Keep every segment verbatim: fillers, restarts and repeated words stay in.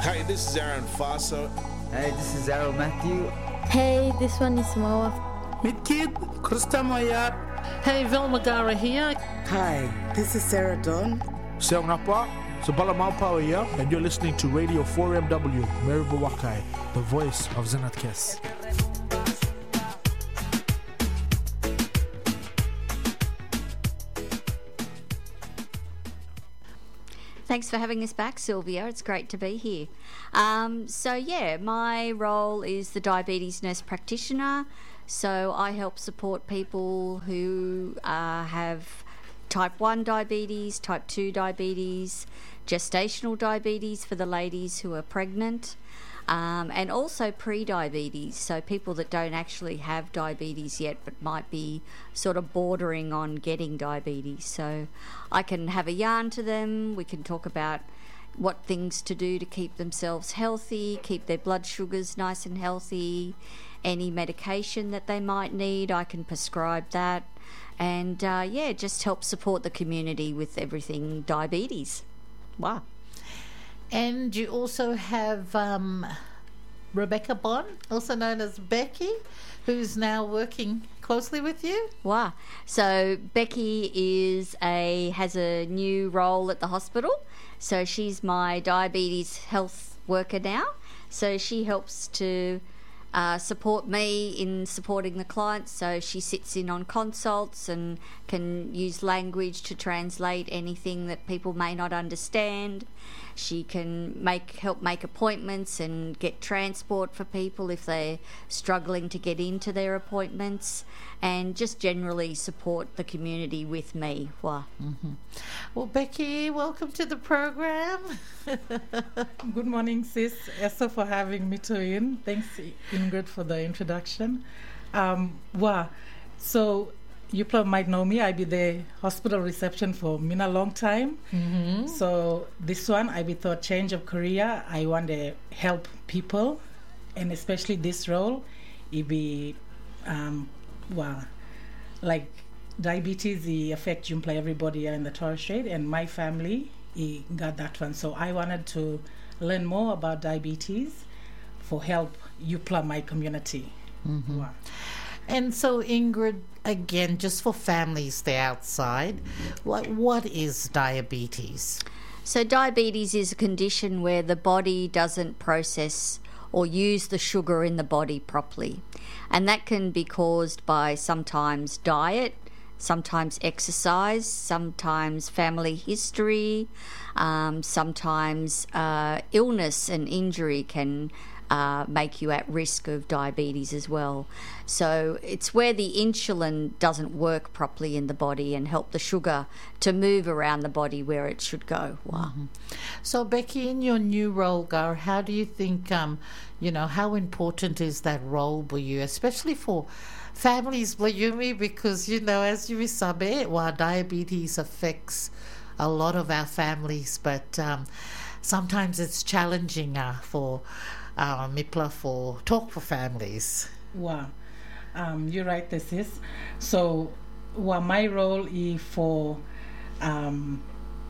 Hi, this is Aaron Fossa. Hey, this is Errol Matthew. Hey, this one is Moa. Meet Kid, Krista Mayat. Hey, Velma Gara here. Hi, this is Sarah Dawn. Seong Napa, Sabala Maupawa here, and you're listening to Radio four M W, Maribu Wakai, the voice of Zenat Kes. Thanks for having us back, Sylvia. It's great to be here. Um, so, yeah, my role is the diabetes nurse practitioner. So I help support people who uh, have type one diabetes, type two diabetes, gestational diabetes for the ladies who are pregnant, um, and also pre-diabetes, so people that don't actually have diabetes yet but might be sort of bordering on getting diabetes. So I can have a yarn to them. We can talk about what things to do to keep themselves healthy, keep their blood sugars nice and healthy, any medication that they might need, I can prescribe that. And, uh, yeah, just help support the community with everything diabetes. Wow. And you also have um, Rebecca Bond, also known as Becky, who's now working closely with you. Wow. So Becky is a has a new role at the hospital. So she's my diabetes health worker now. So she helps to Uh, support me in supporting the clients, so she sits in on consults and can use language to translate anything that people may not understand. She can make help make appointments and get transport for people if they're struggling to get into their appointments, and just generally support the community with me. Wow. Mm-hmm. Well, Becky, welcome to the program. Good morning, sis. Esther, for having me to in. Thanks, Ingrid, for the introduction. Um, wow. So you probably might know me. I be the hospital reception for Mina long time. Mm-hmm. So this one, I be thought change of career. I want to help people, and especially this role, it be, um, wow, like diabetes, it affect you play everybody in the Torres Strait, and my family, he got that one. So I wanted to learn more about diabetes for help you play my community. Mm-hmm. Wow. And so, Ingrid, again, just for families there outside, what what is diabetes? So diabetes is a condition where the body doesn't process or use the sugar in the body properly. And that can be caused by sometimes diet, sometimes exercise, sometimes family history, um, sometimes uh, illness and injury can Uh, make you at risk of diabetes as well. So it's where the insulin doesn't work properly in the body and help the sugar to move around the body where it should go. Wow. Mm-hmm. So Becky, in your new role, Gar, how do you think, um, you know, how important is that role for you, especially for families, Blayumi, because, you know, as you sabe, well, diabetes affects a lot of our families, but um, sometimes it's challenging uh, for Uh, Mipla for talk for families. Wow. Um, you're right, this is. So, well, my role is for, um,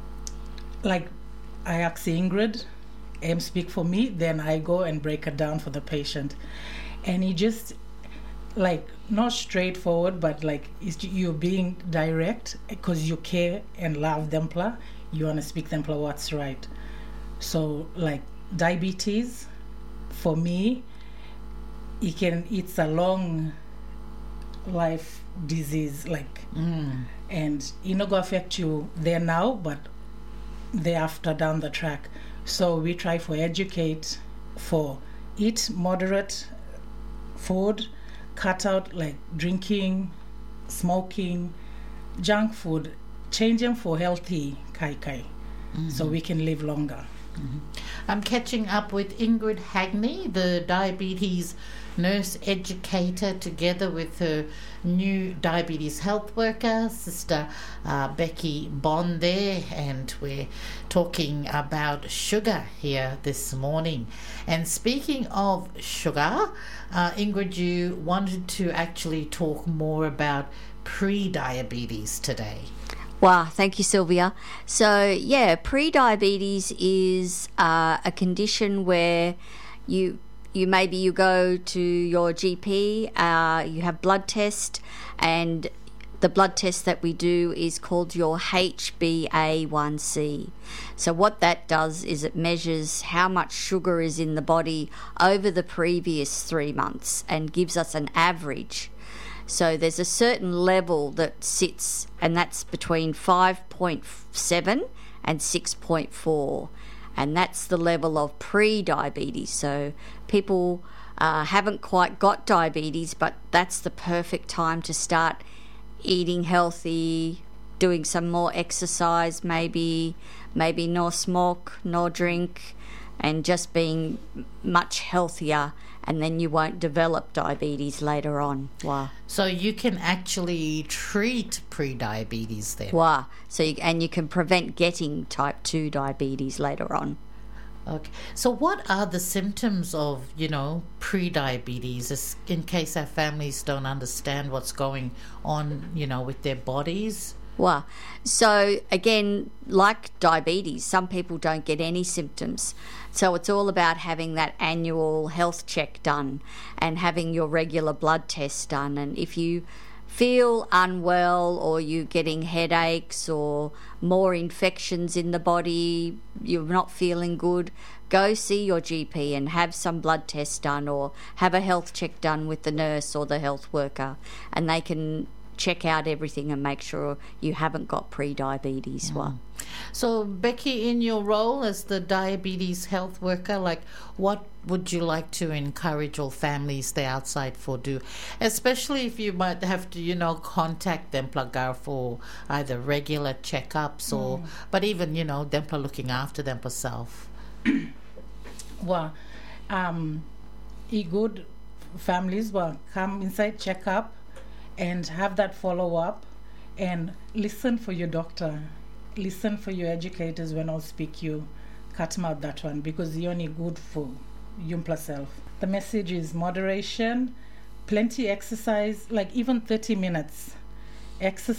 like, I ask Ingrid, M speak for me, then I go and break it down for the patient. And he just, like, not straightforward, but like, it's, you're being direct because you care and love them, pla. You want to speak them, pla, what's right. So, like, diabetes, for me, it can it's a long life disease, like mm. and it not gonna affect you there now, but thereafter down the track. So we try for educate for eat moderate food, cut out like drinking, smoking, junk food, change them for healthy kai kai, mm-hmm. so we can live longer. Mm-hmm. I'm catching up with Ingrid Hagney, the diabetes nurse educator, together with her new diabetes health worker, Sister uh, Becky Bond there, and we're talking about sugar here this morning. And speaking of sugar, uh, Ingrid, you wanted to actually talk more about pre-diabetes today. Wow, thank you, Sylvia. So, yeah, pre-diabetes is uh, a condition where you you maybe you go to your G P, uh, you have blood test, and the blood test that we do is called your H b A one c. So what that does is it measures how much sugar is in the body over the previous three months and gives us an average. So there's a certain level that sits, and that's between five point seven and six point four. And that's the level of pre-diabetes. So people uh, haven't quite got diabetes, but that's the perfect time to start eating healthy, doing some more exercise, maybe, maybe no smoke, no drink, and just being much healthier, and then you won't develop diabetes later on. Wow. So you can actually treat pre-diabetes then? Wow. So you, and you can prevent getting type two diabetes later on. Okay. So what are the symptoms of, you know, pre-diabetes, as- in case our families don't understand what's going on, you know, with their bodies? Wow. So again, like diabetes, some people don't get any symptoms. So it's all about having that annual health check done and having your regular blood tests done. And if you feel unwell or you're getting headaches or more infections in the body, you're not feeling good, go see your G P and have some blood tests done or have a health check done with the nurse or the health worker, and they can check out everything and make sure you haven't got pre-diabetes. Mm. Well, so Becky, in your role as the diabetes health worker, like what would you like to encourage all families there outside for do, especially if you might have to, you know, contact them Plagar for either regular checkups or, mm. but even, you know, them looking after them herself. Well, um, e good families will come inside checkup and have that follow-up and listen for your doctor, listen for your educators when I'll speak you, cut them out that one because you're only good for you self. The message is moderation, plenty exercise, like even thirty minutes exercise.